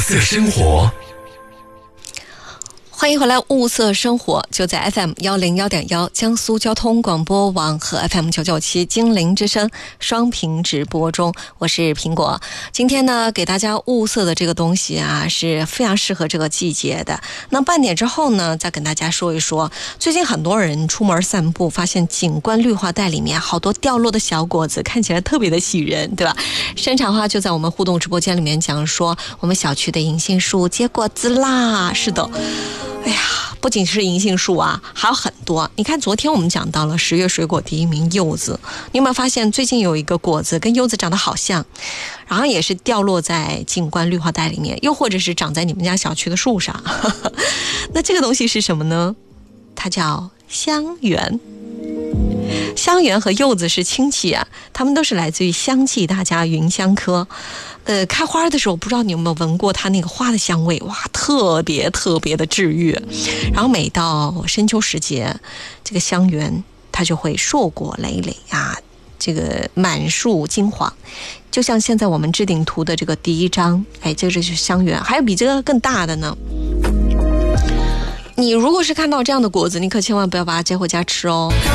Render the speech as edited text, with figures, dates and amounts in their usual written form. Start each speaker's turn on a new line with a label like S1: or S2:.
S1: 色生活，
S2: 欢迎回来，物色生活就在 FM101.1 江苏交通广播网和 FM997 金陵之声双屏直播中，我是苹果。今天呢，给大家物色的这个东西啊，是非常适合这个季节的。那半点之后呢，再跟大家说一说，最近很多人出门散步，发现景观绿化带里面好多掉落的小果子，看起来特别的喜人，对吧？生产花就在我们互动直播间里面讲说，我们小区的银杏树结果子啦，是的。哎呀，不仅是银杏树啊，还有很多。你看，昨天我们讲到了10月水果第一名柚子，你有没有发现最近有一个果子跟柚子长得好像，然后也是掉落在景观绿化带里面，又或者是长在你们家小区的树上。那这个东西是什么呢？它叫香橼。香橼和柚子是亲戚啊，它们都是来自于香气大家芸香科。开花的时候，不知道你有没有闻过它那个花的香味，哇，特别特别的治愈。然后每到深秋时节，这个香橼它就会硕果累累啊，这个满树金黄，就像现在我们置顶图的这个第一张，哎，这就是香橼，还有比这个更大的呢。你如果是看到这样的果子，你可千万不要把它接回家吃哦。